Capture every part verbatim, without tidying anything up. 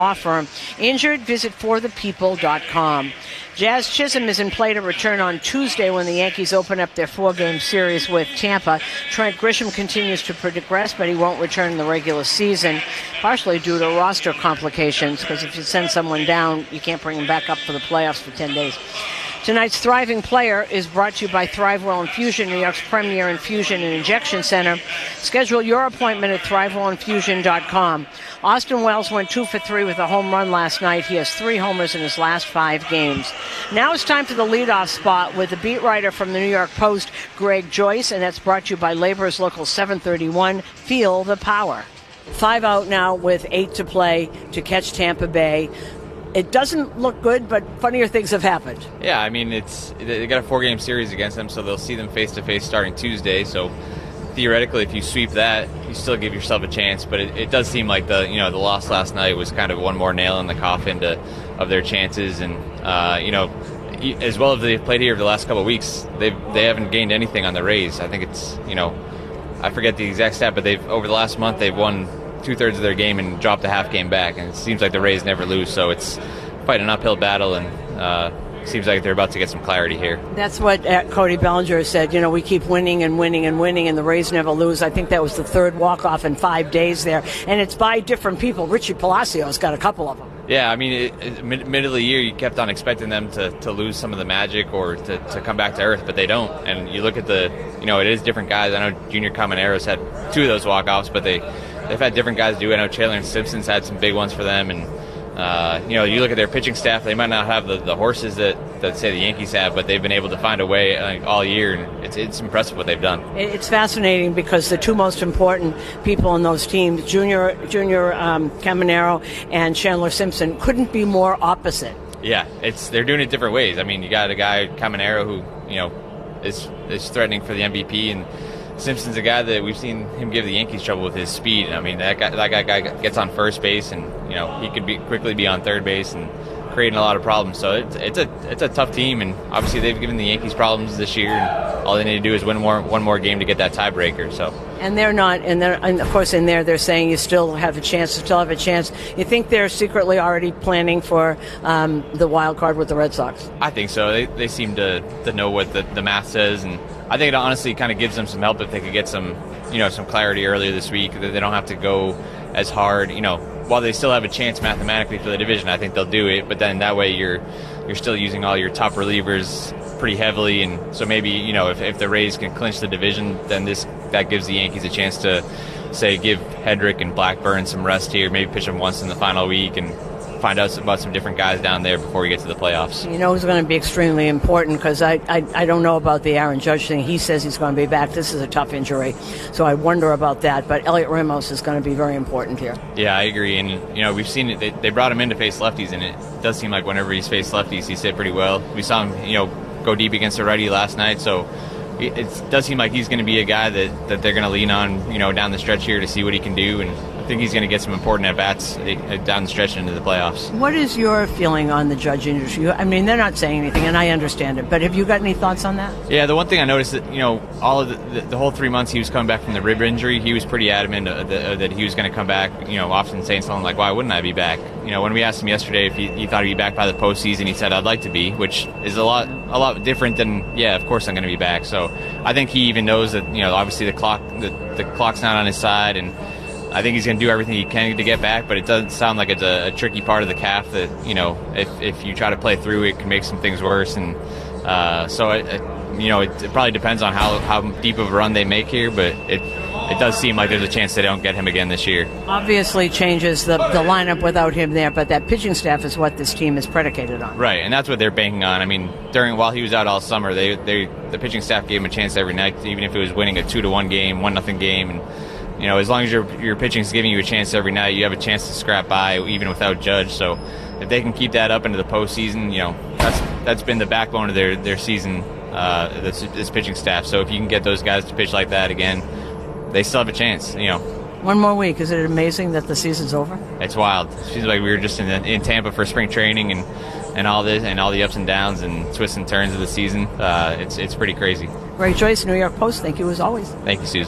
law firm. Injured? Visit for the people dot com. Jazz Chisholm is in play to return on Tuesday when the Yankees open up their four-game series with Tampa. Trent Grisham continues to progress, but he won't return in the regular season, partially due to roster complications, because if you send someone down, you can't bring them back up for the playoffs for ten days. Tonight's Thriving Player is brought to you by Thrivewell Infusion, New York's premier infusion and injection center. Schedule your appointment at Thrivewell Infusion dot com. Austin Wells went two for three with a home run last night. He has three homers in his last five games. Now it's time for the leadoff spot with the beat writer from the New York Post, Greg Joyce, and that's brought to you by Labor's Local seven thirty-one. Feel the power. Five out now with eight to play to catch Tampa Bay. It doesn't look good, but funnier things have happened. Yeah, I mean, it's they got a four-game series against them, so they'll see them face-to-face starting Tuesday. So theoretically, if you sweep that, you still give yourself a chance. But it, it does seem like the you know the loss last night was kind of one more nail in the coffin to, of their chances. And uh, you know, as well as they've played here the last couple of weeks, they they haven't gained anything on the Rays. I think it's you know, I forget the exact stat, but they've over the last month they've won two-thirds of their game and dropped a half game back, and it seems like the Rays never lose, so it's quite an uphill battle, and uh, seems like they're about to get some clarity here. That's what uh, Cody Bellinger said. You know, we keep winning and winning and winning, and the Rays never lose. I think that was the third walk-off in five days there, and it's by different people. Richie Palacios got a couple of them. Yeah, I mean, it, it, mid, mid of the year, you kept on expecting them to, to lose some of the magic or to, to come back to earth, but they don't. And you look at the, you know, it is different guys. I know Junior Camaneros had two of those walk-offs, but they, they've had different guys do it. I know Chandler Simpson's had some big ones for them. And, uh, you know, you look at their pitching staff, they might not have the, the horses that, that, say, the Yankees have, but they've been able to find a way uh, all year, and it's, it's impressive what they've done. It's fascinating because the two most important people on those teams, Junior, Junior um, Caminero and Chandler Simpson, couldn't be more opposite. Yeah, it's they're doing it different ways. I mean, you got a guy, Caminero, who, you know, is is threatening for the M V P, and Simpson's a guy that we've seen him give the Yankees trouble with his speed. I mean, that guy, that guy, guy gets on first base, and you know he could be quickly be on third base and creating a lot of problems. So it's it's a it's a tough team, and obviously they've given the Yankees problems this year. And all they need to do is win more one more game to get that tiebreaker. So. And they're not, and, they're, and of course in there they're saying you still have a chance, you still have a chance. You think they're secretly already planning for um, the wild card with the Red Sox? I think so. They they seem to, to know what the, the math says, and I think it honestly kind of gives them some help if they could get some, you know, some clarity earlier this week, that they don't have to go as hard. You know, while they still have a chance mathematically for the division, I think they'll do it. But then that way you're you're still using all your top relievers pretty heavily, and so maybe, you know, if, if the Rays can clinch the division, then this that gives the Yankees a chance to, say, give Hedrick and Blackburn some rest here, maybe pitch them once in the final week, and find out about some different guys down there before we get to the playoffs. You know who's going to be extremely important, because I, I, I don't know about the Aaron Judge thing. He says he's going to be back. This is a tough injury, so I wonder about that. But Elliot Ramos is going to be very important here. Yeah, I agree. And, you know, we've seen it. They, they brought him in to face lefties, and it does seem like whenever he's faced lefties, he's hit pretty well. We saw him, you know, go deep against a righty last night, so it, it does seem like he's going to be a guy that, that they're going to lean on, you know, down the stretch here to see what he can do, and I think he's going to get some important at-bats down the stretch into the playoffs. What is your feeling on the Judge injury? I mean, they're not saying anything, and I understand it, but have you got any thoughts on that? Yeah, the one thing I noticed that, you know, all of the, the, the whole three months he was coming back from the rib injury, he was pretty adamant uh, that, uh, that he was going to come back, you know, often saying something like, why wouldn't I be back? You know, when we asked him yesterday if he, he thought he'd be back by the postseason, he said, I'd like to be, which is a lot a lot different than, yeah, of course I'm going to be back. So I think he even knows that, you know, obviously the clock the, the clock's not on his side, and I think he's going to do everything he can to get back, but it doesn't sound like it's a, a tricky part of the calf that, you know, if, if you try to play through, it can make some things worse. And uh, so, it, it, you know, it, it probably depends on how, how deep of a run they make here, but it it does seem like there's a chance they don't get him again this year. Obviously changes the, the lineup without him there, but that pitching staff is what this team is predicated on. Right, and that's what they're banking on. I mean, during while he was out all summer, they, they the pitching staff gave him a chance every night, even if it was winning a two to one game, one nothing game, and you know, as long as your your pitching is giving you a chance every night, you have a chance to scrap by even without Judge. So if they can keep that up into the postseason, you know, that's that's been the backbone of their their season, uh, this, this pitching staff. So if you can get those guys to pitch like that again, they still have a chance. You know. One more week. Is it amazing that the season's over? It's wild. It seems like we were just in in Tampa for spring training and, and all this and all the ups and downs and twists and turns of the season. Uh, it's it's pretty crazy. Greg Joyce, New York Post. Thank you as always. Thank you, Susan.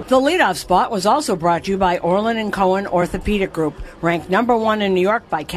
The leadoff spot was also brought to you by Orland and Cohen Orthopedic Group, ranked number one in New York by